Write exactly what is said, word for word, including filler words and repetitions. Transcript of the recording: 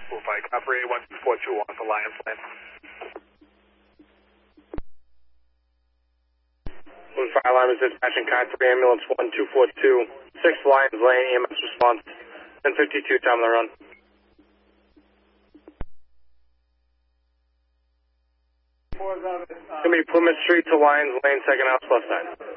Full fight, operate one two four two on the Lions Lane. One fire alarm is dispatching Car three ambulance one two four two, six Lions Lane, E M S response, ten fifty-two, time of the run. It's going to be Plymouth Street to Lions Lane, second house, left side.